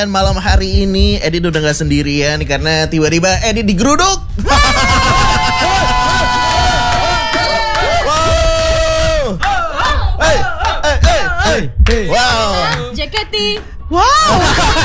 Dan malam hari ini Edi udah gak sendirian karena tiba-tiba Edi digeruduk. Wow. Jaketi. Wow.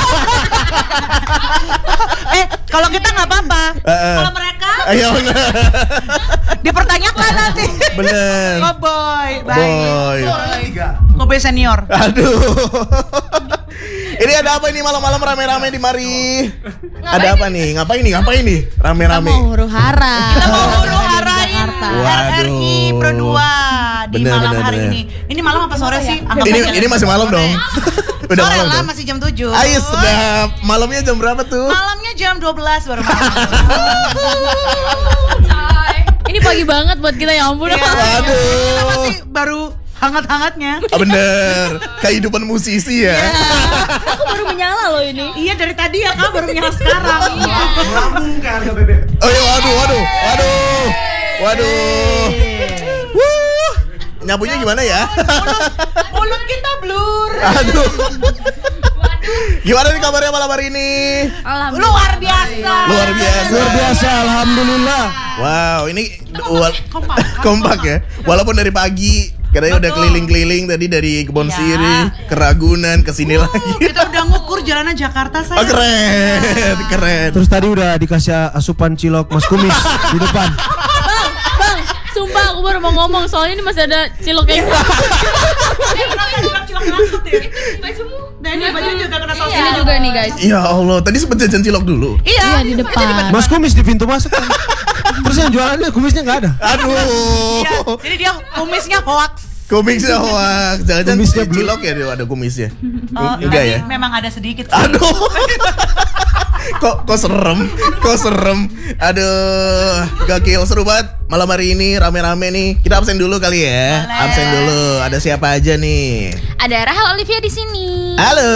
Kalau kita nggak apa-apa. Kalau mereka Ayo. dipertanyakan nanti. Bener. Oh boy, Boy. Kobe senior. Aduh. Ini ada apa ini malam-malam rame-rame di mari? Ada apa nih? Ngapain nih? Rame-rame. Mau huru-hara. Kita mau huru-harain Jakarta. Waduh. RRI Pro 2 di malam hari ini. Ini malam apa sore sih? Anggap aja. Ini masih malam dong. Udah Sore malam lah, dong. masih jam 7. Ayo sedap. Malamnya jam berapa tuh? Malamnya jam 12 baru malam. Ini pagi banget buat kita, ya ampun. Iya. Kita Aduh. masih baru hangat-hangatnya. Bener. Kehidupan musisi ya. Aku baru menyala loh ini. Iya dari tadi ya Kak, baru menyala sekarang. Melambung kayak harga bebek. Oh iya, waduh. Wuh. Nyapunya gimana ya? Mulut kita blur. Aduh. Gimana nih kabarnya malam hari ini? Luar biasa. Luar biasa. Alhamdulillah. Wow, ini Kompak. kompak ya. Walaupun dari pagi katanya udah keliling-keliling tadi dari Kebon Ya. Sirih ke Ragunan ke sini lagi. Kita udah ngukur jalanan Jakarta Oh, saya. keren. Terus tadi udah dikasih asupan cilok Mas Kumis di depan. Bang, sumpah aku baru mau ngomong soalnya ini masih ada cilok kayak gitu. Cilok langsung deh. Nah ini bajunya juga kena saus. Ini juga nih guys. Ya Allah, tadi sempet jajan cilok dulu. Iya di depan. Mas Kumis di pintu masuk kan. Terus yang jualannya kumisnya nggak ada. Aduh. Iya, jadi dia kumisnya hoax. Kumisnya hoax. Jangan-jangan Kumisnya blue. cilok ya dia ada kumisnya. Oh, Enggak tapi ya? memang ada sedikit sih. Aduh. Kok serem. Aduh, gokil, seru banget malam hari ini rame-rame nih. Kita absen dulu kali ya. Boleh. Absen dulu. Ada siapa aja nih? Ada Rahel Olivia di sini. Halo.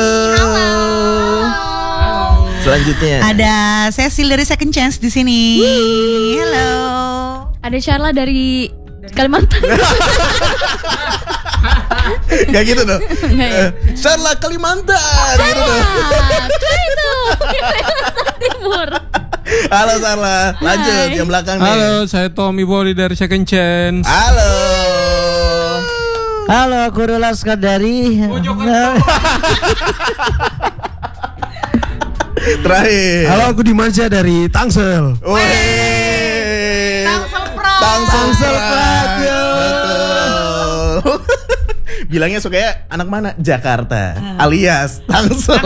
Selanjutnya. Ada Cecil dari Second Chance di sini. Halo. Ada Sharla dari Kalimantan. Gak gitu dong. Nggak ya? Sharla Kalimantan gitu dong. Itu Kalimantan Timur. Halo Sharla. Lanjut Hai. yang belakang nih. Halo, saya Tommy Boli dari Second Chance. Halo. Halo, aku Laskar dari. Terakhir. Halo, aku Dimanja dari Tangsel. Wih. Tangsel Prat. Tangsel Prat. yo. Betul. Bilangnya suka anak mana? Jakarta. Alias Tangsel.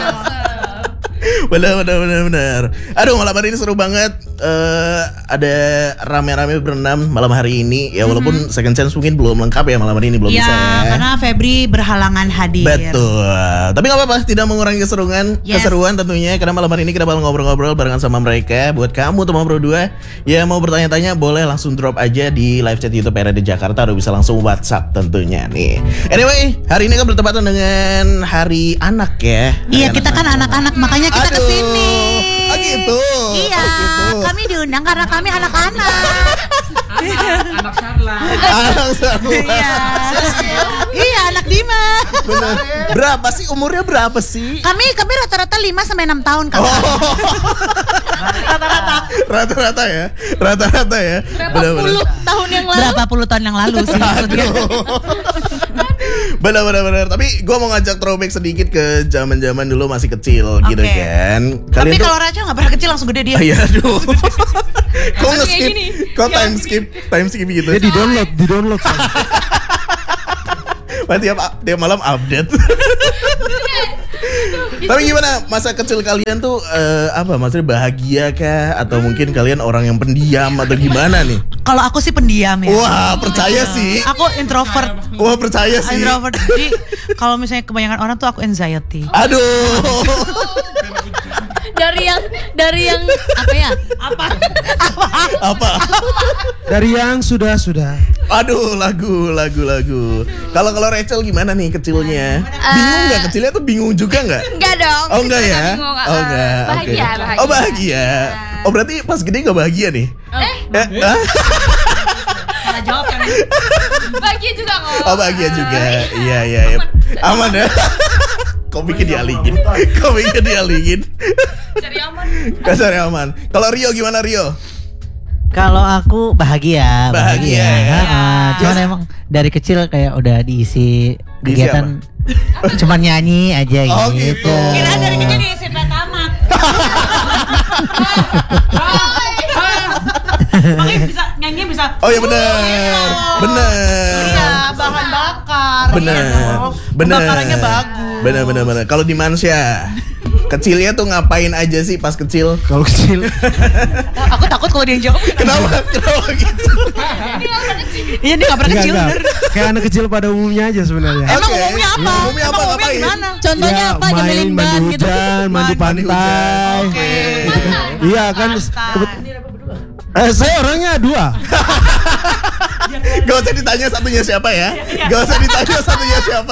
Benar. Aduh, malam hari ini seru banget. Ada rame-rame berenam malam hari ini. Ya walaupun Second Chance mungkin belum lengkap ya malam hari ini, belum Ya, bisa ya. karena Febri berhalangan hadir. Betul. Tapi nggak apa-apa, tidak mengurangi Yes. keseruan tentunya. Karena malam hari ini kita bakal ngobrol-ngobrol barengan sama mereka. Buat kamu teman Pro 2 ya mau bertanya-tanya boleh langsung drop aja di live chat YouTube RRI Jakarta atau bisa langsung WhatsApp tentunya nih. Anyway, hari ini kan bertepatan dengan Hari Anak ya. Iya, Hari kita kan anak-anak, makanya kita Aduh. kesini. Oh gitu. Iya, Oh, gitu. kami diundang karena kami anak-anak. Anak Sharla. Anak sama. Iya. Iya, anak Dima. Bener. Berapa sih umurnya berapa sih? Kami rata-rata 5 sampai 6 tahun kan. Oh. Rata-rata. Rata-rata ya. Berapa Bener-bener. puluh tahun yang lalu? Berapa puluh tahun yang lalu sih maksudnya. Benar. Tapi gue mau ngajak throwback sedikit ke zaman-zaman dulu masih kecil gitu Oke. kan. Tapi kalau Raja nggak pernah kecil langsung gede dia. Iya, aduh. Kok Kayak nge-skip? gini. Kok time skip gitu? Dia di download. Wah, tiap malam update. Tapi gimana masa kecil kalian tuh apa maksudnya bahagia kah atau mungkin kalian orang yang pendiam atau gimana nih? Kalau aku sih pendiam ya. Wah, percaya sih. Aku introvert. Wah, percaya sih. Introvert. Jadi kalau misalnya kebanyakan orang tuh aku anxiety. Aduh. Dari yang apa ya? Apa? Dari yang sudah. Aduh, lagu. Kalau Rachel gimana nih kecilnya? Bingung nggak kecilnya tuh bingung juga nggak? Enggak dong. Oh enggak ya? Bingung. Oh enggak. Bahagia, Oke. bahagia. Oh bahagia. Oh berarti pas gede nggak bahagia nih? Hah? Salah jawab kan. Bahagia juga kok. Oh bahagia juga. Iya. Aman ya. Komiknya dialingin. Cari aman. Cari aman. Kalau Rio gimana Rio? Kalau aku bahagia. Bahagia. Cuman emang dari kecil kayak udah diisi kegiatan cuman nyanyi aja Oh, gitu. gitu. Kira dari kecil diisi pertamax. Makanya bisa nyanyi bisa. Oh iya benar. Iya, Benar. bahan bakar. Benar. Benar. Bakarannya bagus. Benar. Kalau di Mansya, kecilnya tuh ngapain aja sih pas kecil? Kalau kecil. Aku takut kalau dia yang jawab. Kenapa gitu? Iya dia nggak pernah kecil. Enggak. Bener. Kayak anak kecil pada umumnya aja sebenarnya. Emang Oke. umumnya apa? Umumnya apa? Emang Ngapain? gimana? Contohnya Ya, apa? Nyemilin ban mandi gitu. hujan, mandi Mandi hujan. pantai. Oke. Iya kan. Saya orangnya 2. Gak usah ditanya satunya siapa ya. Gak usah ditanya satunya siapa.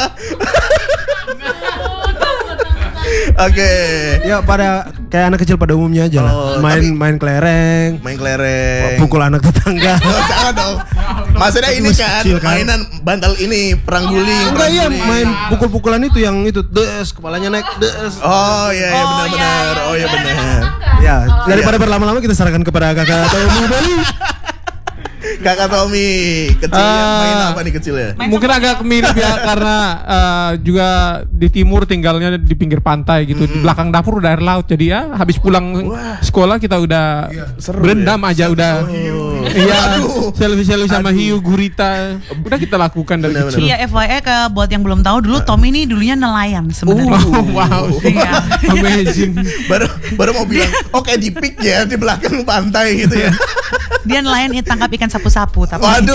Oke. Ya pada kayak anak kecil pada umumnya aja lah. Oh, Main kelereng, Main kelereng. pukul anak tetangga. Oh, jangan dong. Maksudnya ini Masih kan kecil kan? mainan bantal ini perang guling. Enggak, perang iya guling. main pukul-pukulan itu yang itu des kepalanya naik des. Oh iya benar-benar. Oh iya benar. Ya, daripada berlama-lama kita serahkan kepada kakak atau Umi Bali. Kakak Tommy, kecilnya main apa nih kecilnya? Mungkin agak mirip ya karena juga di timur tinggalnya di pinggir pantai gitu. Di belakang dapur udah air laut. Jadi ya habis pulang sekolah kita udah Seru berendam ya? aja udah. Iya, Aduh. selfie sama hiu gurita. Udah kita lakukan dari Benar-benar. kecil. Iya FYI buat yang belum tahu dulu Tommy ini dulunya nelayan sebenarnya. Wow. Iya. Amazing. baru mau bilang, oke di pik ya di belakang pantai gitu ya. Dia nelayan tangkap ikan sapu-sapu tapi. Waduh.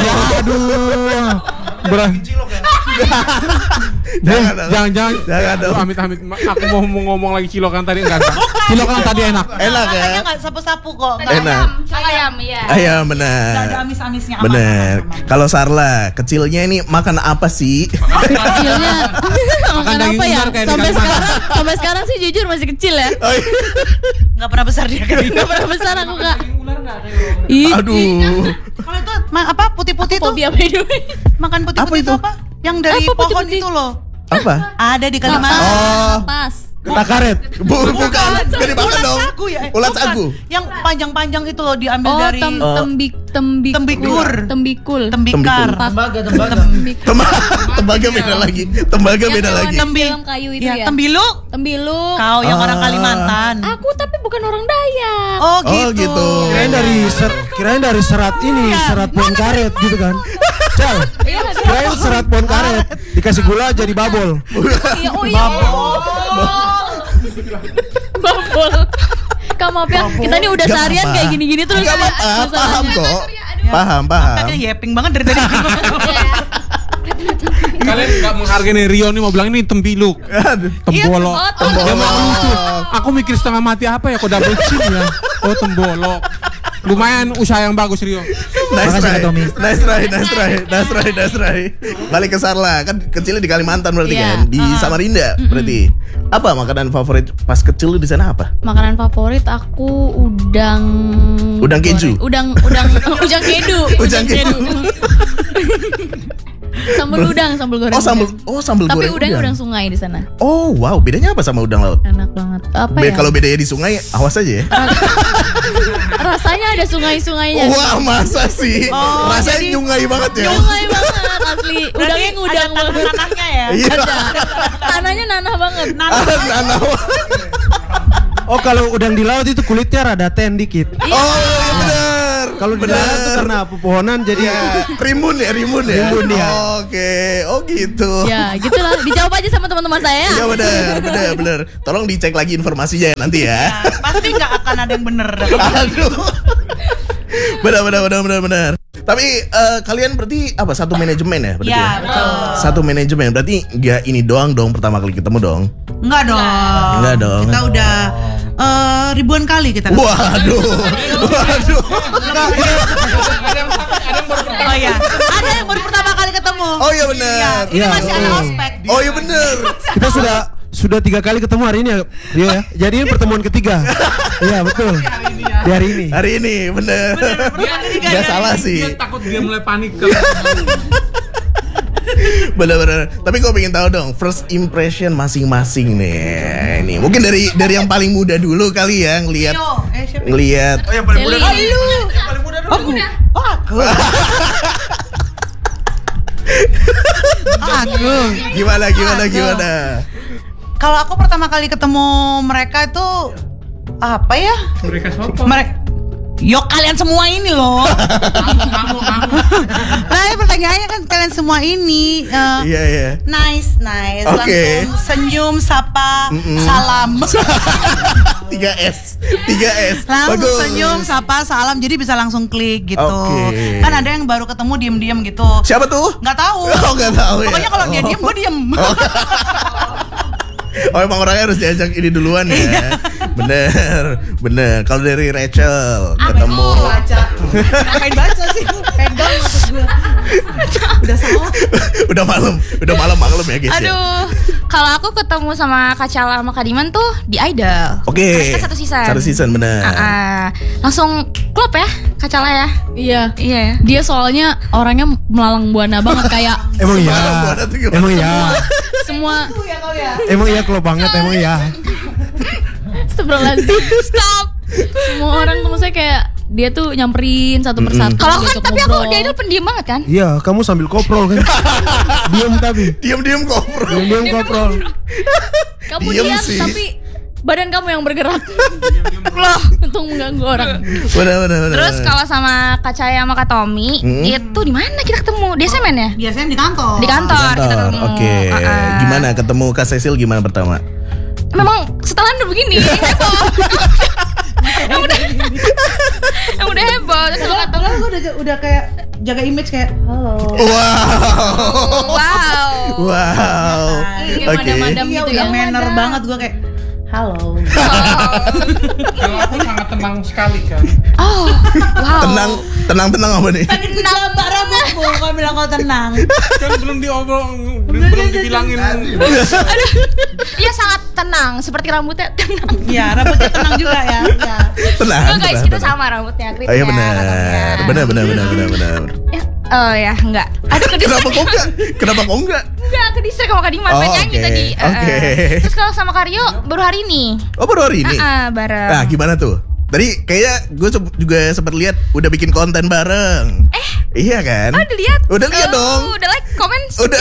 Jangan dong. Jangan dong. Amit-amit. Aku mau ngomong lagi cilokan tadi enggak. Cilokan tadi enak. Enak ya. Makanya nggak sapu-sapu kok. Enak. Ayam, iya. Ayam Nggak ada benar. amis-amisnya. aman, Bener. aman. Kalau Sarla, kecilnya ini makan apa sih? Kecilnya makan daging apa ya? ular kayak di Sampai Kalimantan. sampai sekarang sih jujur masih kecil ya. Oh, iya. Nggak pernah besar dia kan. Gak pernah besar aku Kak. Ih, Aduh. Kalau itu apa putih-putih tuh? Fobia by the way. Makan Apa putih-putih itu? itu apa? Yang dari Apa pohon putih-putih? itu loh. Apa? Ada di Kalimantan. Oh. Pas. Takaret. Bukan. Gak dimakan Ulat dong. sagu ya? Ulat Bukan. sagu. Yang panjang-panjang itu loh diambil Oh, dari tembikul. tembikar. Tembikul. Tembaga beda lagi. Tembaga beda lagi. Dalam kayu itu Ya, ya. tembiluk. Tembiluk. Kau yang orang Kalimantan. Aku tapi bukan orang Dayak. Oh Oh, gitu. gitu. Kirain dari serat ini, serat pohon karet gitu kan. Cal, Iya, kirain serat pohon karet dikasih gula jadi babol. iya, oh iya. Babol. Kak maaf ya, kita ini udah Gak seharian apa-apa. kayak gini-gini terus. Gak apa-apa, paham masalahnya. kok. Paham. Kayaknya yeping banget dari tadi. Kalian nggak menghargai Rio nih mau bilang ini tempiluk. Tembolok. Oh, Dia mah lucu. Aku mikir setengah mati apa ya kok double chin ya. Oh tembolok. Lumayan usaha yang bagus Rio. Nice Makasih, try. Kak Tommy. Nice try. Balik ke Sarla, kan kecilnya di Kalimantan berarti Iya. kan, di Samarinda berarti. Apa makanan favorit pas kecil lu di sana apa? Makanan favorit aku udang. Udang keju? Udang kedu. Udang kedu. Sambal udang, sambal goreng. Sambal Tapi goreng. udangnya udang sungai di sana. Oh wow, bedanya apa sama udang laut? Enak banget. Apa ya? Kalau bedanya di sungai, awas aja ya. Rasanya ada sungai-sungainya. Wah masa sih? Oh, Rasanya jadi- nyungai banget ya. Sungai banget asli. Udangnya ngudang ada banget. tanah-tanahnya ya. Iya. Ada. Tanahnya nanah banget. Nanah. Oh kalau udang di laut itu kulitnya rada ten dikit. Oh iya benar. Kalau di darat itu karena pepohonan jadi Rimbun ya. Rimbun, ya. Oke, oh gitu. Ya, gitulah. Dijawab aja sama teman-teman saya. Iya benar. Tolong dicek lagi informasinya nanti ya. Pasti nggak akan ada yang bener. Aduh. Benar. Tapi kalian berarti apa? Satu manajemen ya berarti? Iya Ya? betul. Satu manajemen berarti nggak ini doang dong pertama kali ketemu dong. Enggak dong. Enggak dong. Kita udah ribuan kali kita. Waduh. Oh iya. Ada yang baru pertama kali ketemu. Oh iya benar. Ini Iya, masih ada betul. ospek. Oh iya benar. kita sudah 3 kali ketemu hari ini ya Rio ya. Jadi ini pertemuan ketiga. Iya betul. Di hari ini. Hari ini benar. Gak salah sih. Dia takut dia mulai panik. Bener-bener. Tapi gue pengen tahu dong first impression masing-masing nih. Ini mungkin dari yang paling muda dulu kali ya ngelihat. siapa? Ngelihat. Oh yang paling muda Celi. dulu. Yang paling muda dulu. Aku. Gimana? Kalau aku pertama kali ketemu mereka itu apa ya? Mereka siapa? Yo kalian semua ini loh. Kamu. Nah, pertanyaannya kan kalian semua ini Iya. nice. Oke. Langsung senyum, sapa, salam. 3S. Langsung Bagus. senyum, sapa, salam. Jadi bisa langsung klik gitu. Oke. Kan ada yang baru ketemu diem-diem gitu. Siapa tuh? Nggak tahu. Oh, nggak tahu ya. Pokoknya kalau dia diem, gue diem. Oh emang orangnya harus diajak ini duluan Iya. ya. Bener. Kalau dari Rachel ketemu. Baca. Ngapain baca sih? Pegang maksud gue. Udah salah. udah malam ya guys ya. Aduh, kalau aku ketemu sama Kak Cala sama Kak Diman tuh di Idol. Oke. Mereka satu season. Satu season bener. Langsung klop ya, Kak Cala ya. Iya. Iya ya. Dia soalnya orangnya melalang buana banget kayak Emang iya. Semalam gua ada tuh gimana? Emang iya. semua Emang iya klop banget emang iya. Astagfirullahaladzim. Stop. Semua orang tuh maksudnya kayak dia tuh nyamperin satu persatu. Kalau kan diajak tapi aku ngobrol. di Idol pendiam banget kan. Iya, kamu sambil koprol kan. Diam tapi. Diam koprol. Diam koprol. Kamu Diem diam sih. tapi badan kamu yang bergerak. Loh, untuk mengganggu orang. Bener. Terus kalau sama Kak Caya sama Kak Tommy itu di mana kita ketemu? Di SMN ya? Biasanya di kantor. Di kantor kita Kantor. ketemu. Oke. Gimana ketemu Kak Cecil gimana pertama? Memang setelan udah begini heboh. Yang udah heboh. Terus kalau kata Kalau gue udah kayak jaga image kayak halo. wow. Kayak Oke. madam-madam Iya gitu udah ya. manner banget gue kayak halo. Kalau aku sangat tenang sekali kan. Oh, wow. Tenang apa nih? Tenang Mbak rambutmu, kau bilang kau tenang. Kan belum belum dibilangin. Iya sangat tenang, seperti rambutnya tenang. Iya, rambutnya tenang juga ya. Iya. Tenang. Enggak guys, kita sama rambutnya. Oh iya benar. Oh ya, enggak. Aduh Kenapa kok enggak? Enggak, ke distrik sama Kak Diman, Oh, nyanyi oke. tadi. Oke. Terus kalau sama Karyo baru hari ini. Oh baru hari ini? Bareng. Nah gimana tuh? Tadi kayaknya gue juga sempat lihat udah bikin konten bareng. Iya kan? Oh, udah lihat? Udah lihat dong. Udah like, komen. Udah.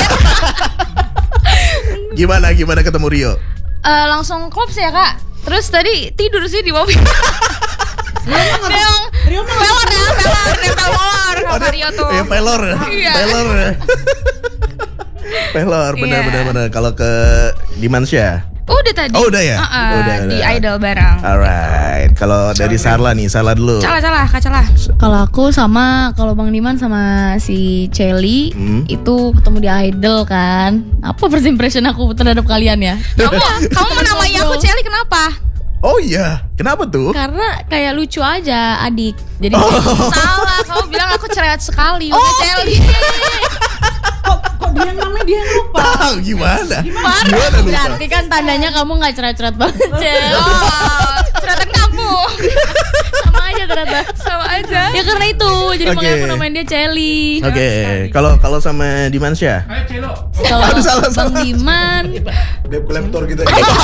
Gimana ketemu Rio? Langsung klop sih ya Kak. Terus tadi tidur sih di mobil. Memang pelor ya, pelor sama Rio tuh. Iya pelor. Iya. Pelor benar. Kalau ke Dimansya? Udah tadi. Oh, udah ya? Udah. Di Idol bareng. Alright. Kalau dari Sarla nih, Sarla dulu. Salah, Kak Cala. Kalau aku sama kalau Bang Diman sama si Celi itu ketemu di Idol kan. Apa first impression aku terhadap kalian ya? Kamu menamai aku Celi kenapa? Oh iya, kenapa tuh? Karena kayak lucu aja adik. Jadi Salah, kamu bilang aku cerewet sekali. Udah Celi. Kok dia namanya dia yang lupa. Tahu gimana? Parah. Gimana lupa? berarti kan tandanya kamu nggak cerewet banget, Cel. Oh, cerewetan kamu. Sama aja ternyata. Sama aja. Ya karena itu, jadi Oke. makanya aku namain dia Celi. Oke, kalau sama Dimansya? Ayo Celo. Kalau Aduh, salah. Bang Diman, Debt collector gitu.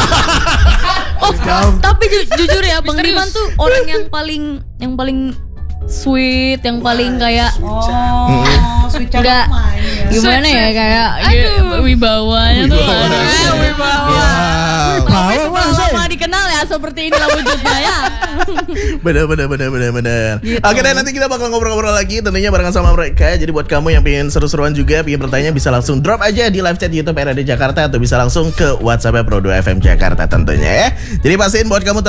tapi jujur ya, Bang Diman tuh orang yang paling sweet, yang paling kayak Oh, switch Nggak. gimana ya kayak wibawanya tuh. Wibawa. Sampai lama dikenal ya seperti inilah wujudnya ya. Bener. Gitu. Oke deh, nanti kita bakal ngobrol-ngobrol lagi tentunya barengan sama mereka. Jadi buat kamu yang pengen seru-seruan juga, pengen bertanya, bisa langsung drop aja di live chat YouTube RAD Jakarta atau bisa langsung ke WhatsApp Pro 2 FM Jakarta tentunya ya. Jadi pastiin buat kamu